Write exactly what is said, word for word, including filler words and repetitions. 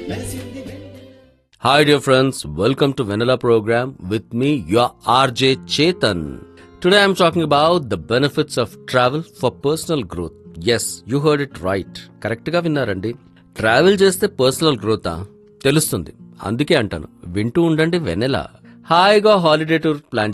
Hi dear friends, welcome to Vanilla program with me, your R J Chetan. Today I'm talking about the benefits of travel for personal growth. Yes, you heard it right. Correct గా విన్నారండి. Travel చేస్తే personal growth తెలుస్తుంది. అందుకే అంటాను, వింటూ ఉండండి వెనెలా. హాయిగా holiday tour plan